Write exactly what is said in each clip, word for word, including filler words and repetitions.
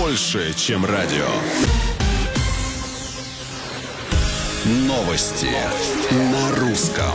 больше, чем радио. Новости на русском.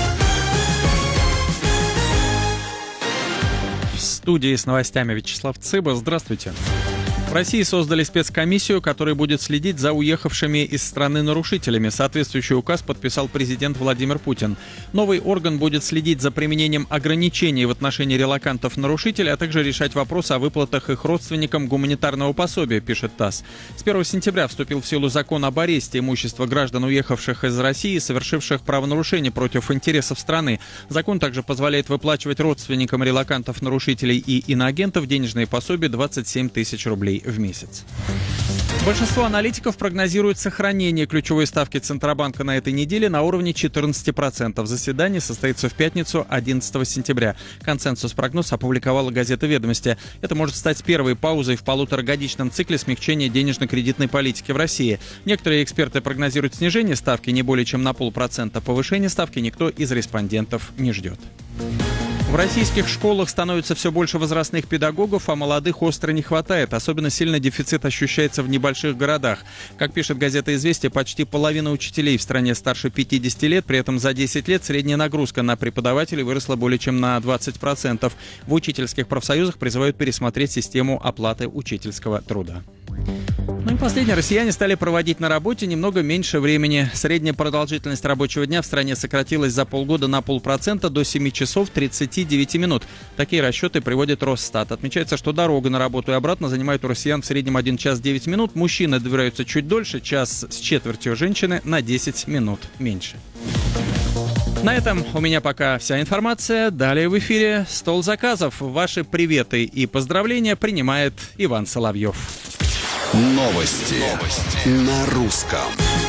В студии с новостями Вячеслав Цыба. Здравствуйте. В России создали спецкомиссию, которая будет следить за уехавшими из страны нарушителями. Соответствующий указ подписал президент Владимир Путин. Новый орган будет следить за применением ограничений в отношении релокантов-нарушителей, а также решать вопросы о выплатах их родственникам гуманитарного пособия, пишет ТАСС. С первого сентября вступил в силу закон об аресте имущества граждан, уехавших из России и совершивших правонарушения против интересов страны. Закон также позволяет выплачивать родственникам релокантов-нарушителей и иноагентов денежные пособия двадцать семь тысяч рублей в месяц. Большинство аналитиков прогнозируют сохранение ключевой ставки Центробанка на этой неделе на уровне четырнадцать процентов. Заседание состоится в пятницу, одиннадцатого сентября. Консенсус-прогноз опубликовала газета «Ведомости». Это может стать первой паузой в полуторагодичном цикле смягчения денежно-кредитной политики в России. Некоторые эксперты прогнозируют снижение ставки не более чем на полпроцента. Повышение ставки никто из респондентов не ждет. В российских школах становится все больше возрастных педагогов, а молодых остро не хватает. Особенно сильно дефицит ощущается в небольших городах. Как пишет газета «Известия», почти половина учителей в стране старше пятидесяти лет. При этом за десять лет средняя нагрузка на преподавателей выросла более чем на двадцать процентов. В учительских профсоюзах призывают пересмотреть систему оплаты учительского труда. Ну и последнее. Россияне стали проводить на работе немного меньше времени. Средняя продолжительность рабочего дня в стране сократилась за полгода на полпроцента до семи часов тридцати девяти минут. Такие расчеты приводит Росстат. Отмечается, что дорога на работу и обратно занимает у россиян в среднем один час девять минут. Мужчины добираются чуть дольше, час с четвертью, женщины на десять минут меньше. На этом у меня пока вся информация. Далее в эфире «Стол заказов». Ваши приветы и поздравления принимает Иван Соловьев. Новости, Новости. На русском.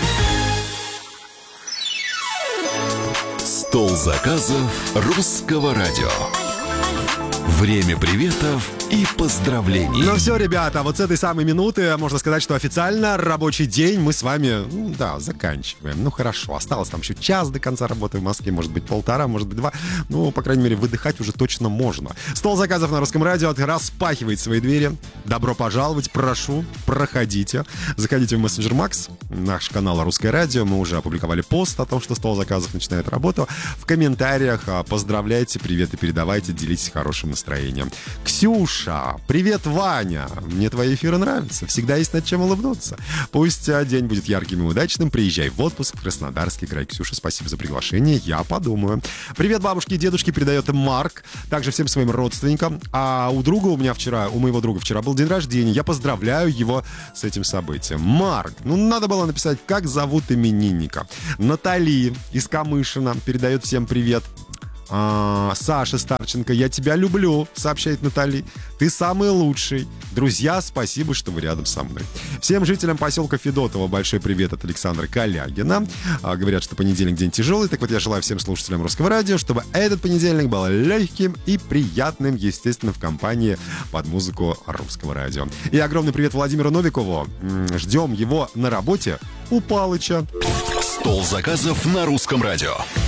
Стол заказов русского радио. Время приветов и поздравлений. Ну все, ребята, вот с этой самой минуты можно сказать, что официально рабочий день мы с вами, ну да, заканчиваем. Ну хорошо, осталось там еще час до конца работы в Москве, может быть полтора, может быть два. Ну, по крайней мере, выдыхать уже точно можно. Стол заказов на русском радио распахивает свои двери. Добро пожаловать, прошу, проходите. Заходите в мессенджер Макс, наш канал «Русское радио». Мы уже опубликовали пост о том, что стол заказов начинает работу. В комментариях поздравляйте, приветы передавайте, делитесь хорошим настроением. Ксюша, привет, Ваня. Мне твои эфиры нравятся. Всегда есть над чем улыбнуться. Пусть день будет ярким и удачным. Приезжай в отпуск в Краснодарский край. Ксюша, спасибо за приглашение. Я подумаю. Привет, бабушки и дедушки, передает Марк. Также всем своим родственникам. А у друга у меня вчера, у моего друга вчера был день рождения. Я поздравляю его с этим событием. Марк, ну надо было написать, как зовут именинника. Натали из Камышина передает всем привет. А, Саша Старченко, я тебя люблю, сообщает Натали. Ты самый лучший. Друзья, спасибо, что вы рядом со мной. Всем жителям поселка Федотово большой привет от Александра Калягина. а, Говорят, что понедельник день тяжелый. Так вот, я желаю всем слушателям Русского радио, чтобы этот понедельник был легким и приятным, естественно, в компании под музыку Русского радио. И огромный привет Владимиру Новикову. Ждем его на работе у Палыча. Стол заказов на русском радио.